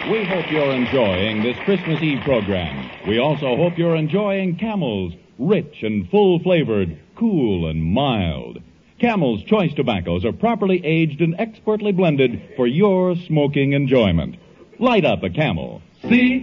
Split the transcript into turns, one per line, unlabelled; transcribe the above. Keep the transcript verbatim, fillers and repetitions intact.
We hope you're enjoying this Christmas Eve program. We also hope you're enjoying Camel's rich and full-flavored, cool and mild. Camel's choice tobaccos are properly aged and expertly blended for your smoking enjoyment. Light up a Camel. See?